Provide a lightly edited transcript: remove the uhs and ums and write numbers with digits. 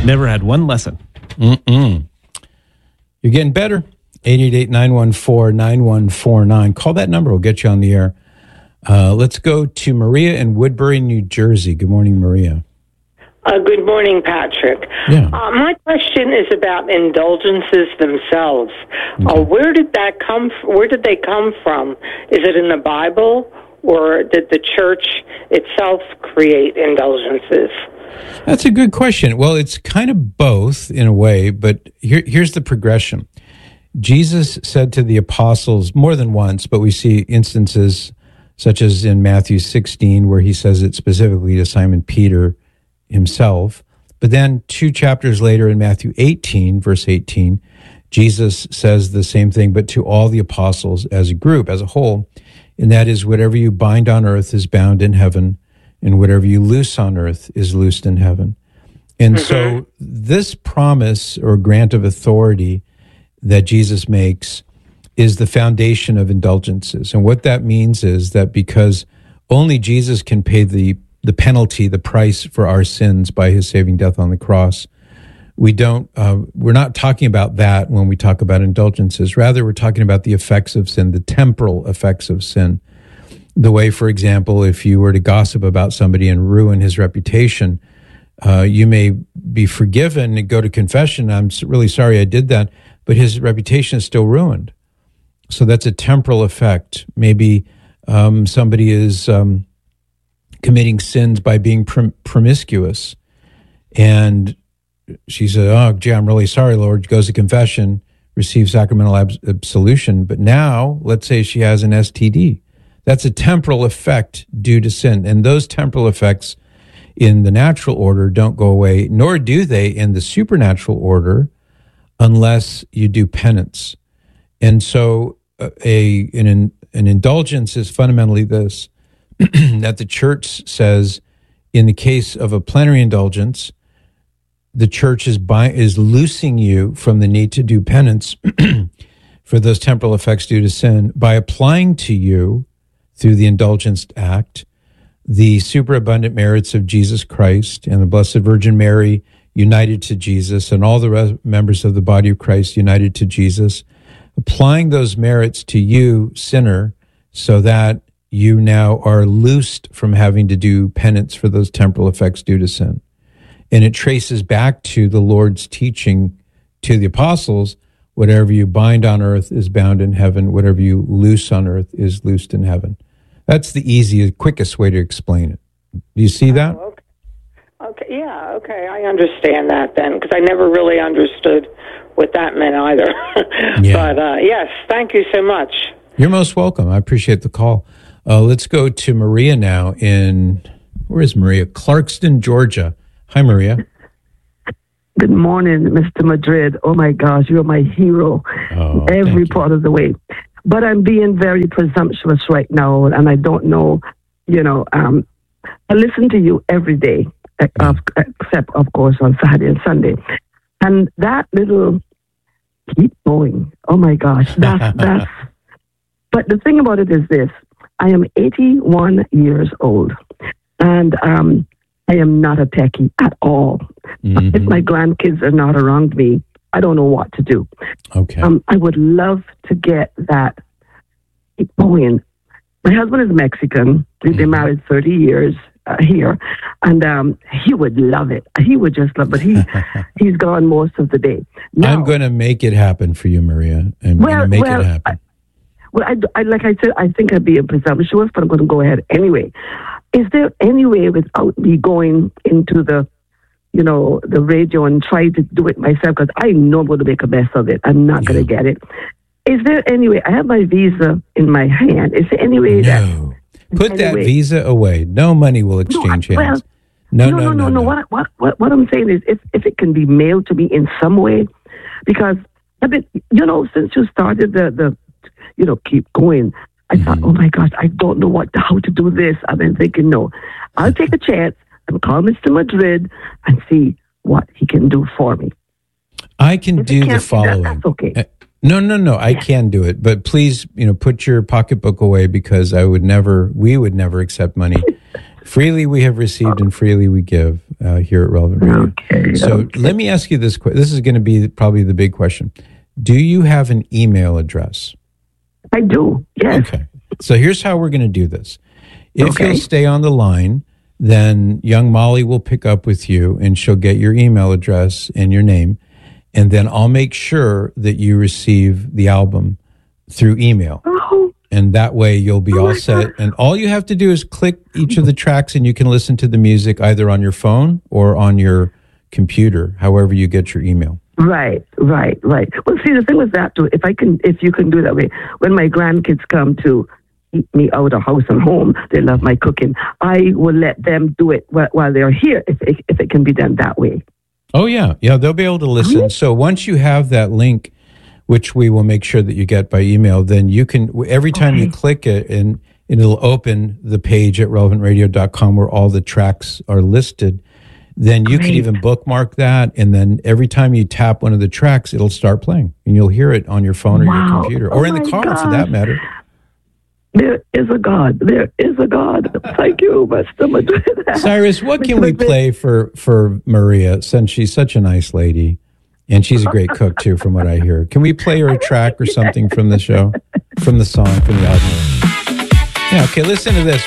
Never had one lesson. You're getting better. 888-914-9149. Call that number. We'll get you on the air. Let's go to Maria in Woodbury, New Jersey. Good morning, Maria. Good morning, Patrick. Yeah. My question is about indulgences themselves. Okay. Where did they come from? Is it in the Bible, or did the church itself create indulgences? That's a good question. Well, it's kind of both in a way, but here's the progression. Jesus said to the apostles more than once, but we see instances such as in Matthew 16, where he says it specifically to Simon Peter himself. But then 2 chapters later in Matthew 18, verse 18, Jesus says the same thing, but to all the apostles as a group, as a whole. And that is, whatever you bind on earth is bound in heaven, and whatever you loose on earth is loosed in heaven. And so this promise or grant of authority that Jesus makes is the foundation of indulgences. And what that means is that because only Jesus can pay the penalty, the price for our sins by his saving death on the cross, we're not talking about that when we talk about indulgences. Rather, we're talking about the effects of sin, the temporal effects of sin. The way, for example, if you were to gossip about somebody and ruin his reputation, you may be forgiven and go to confession. I'm really sorry I did that, but his reputation is still ruined. So that's a temporal effect. Maybe somebody is committing sins by being promiscuous, and she said, "Oh, gee, I'm really sorry, Lord." Goes to confession, receives sacramental absolution, but now, let's say she has an STD. That's a temporal effect due to sin. And those temporal effects in the natural order don't go away, nor do they in the supernatural order unless you do penance. And so an indulgence is fundamentally this, that the church says in the case of a plenary indulgence, the church is loosing you from the need to do penance for those temporal effects due to sin by applying to you through the indulgence act the superabundant merits of Jesus Christ and the Blessed Virgin Mary united to Jesus and all the members of the body of Christ united to Jesus, applying those merits to you, sinner, so that you now are loosed from having to do penance for those temporal effects due to sin. And it traces back to the Lord's teaching to the apostles, whatever you bind on earth is bound in heaven, whatever you loose on earth is loosed in heaven. That's the easiest, quickest way to explain it. Do you see that? Oh, okay. Yeah, okay. I understand that then, because I never really understood what that meant either. Yeah. But yes, thank you so much. You're most welcome. I appreciate the call. Let's go to Maria now where is Maria? Clarkston, Georgia. Hi, Maria. Good morning, Mr. Madrid. Oh, my gosh, you're my hero every part of the way. But I'm being very presumptuous right now, and I don't know, I listen to you every day, except, of course, on Saturday and Sunday. And that little keep going. Oh, my gosh, that's But the thing about it is this. I am 81 years old, and I am not a techie at all. Mm-hmm. If my grandkids are not around me, I don't know what to do. Okay. I would love to get that going. My husband is Mexican. We've been married 30 years here, and he would love it. He would just love it. He's gone most of the day. Now, I'm going to make it happen for you, Maria. I'm going to make it happen. I like I said, I think I'd be presumptuous, but I'm going to go ahead anyway. Is there any way without me going into the radio and try to do it myself? Because I know I'm going to make a mess of it. I'm not going to get it. Is there any way? I have my visa in my hand. Is there any way No. Put that visa away. No money will exchange hands. No. What I'm saying is, if it can be mailed to me in some way, because I've been, since you started the keep going. I thought, oh my gosh, I don't know how to do this. I've been thinking, no, I'll take a chance and call Mr. Madrid and see what he can do for me. I can do the following. That's okay. No. I can do it, but please, put your pocketbook away because we would never accept money. Freely we have received and freely we give here at Relevant Radio. Okay. So let me ask you this question. This is going to be probably the big question. Do you have an email address? I do, yes. Okay. So here's how we're going to do this. If Okay. you'll stay on the line, then young Molly will pick up with you and she'll get your email address and your name. And then I'll make sure that you receive the album through email. Oh, And that way you'll be all set. And all you have to do is click each of the tracks and you can listen to the music either on your phone or on your computer, however you get your email. right. Well, see, the thing with that too, if you can do that way, when my grandkids come to eat me out of house and home, they love my cooking. I will let them do it while they're here, if it can be done that way. Oh, yeah. Yeah, they'll be able to listen. So once you have that link, which we will make sure that you get by email, then you can, every time you click it, and it'll open the page at relevantradio.com where all the tracks are listed. Then you can even bookmark that. And then every time you tap one of the tracks, it'll start playing and you'll hear it on your phone or your computer or in the car for that matter. There is a God. There is a God. Thank you, Mr. Madrid. Cyrus, what can we play for Maria, since she's such a nice lady and she's a great cook too, from what I hear? Can we play her a track or something from the show, from the song, from the album? Yeah, okay, listen to this.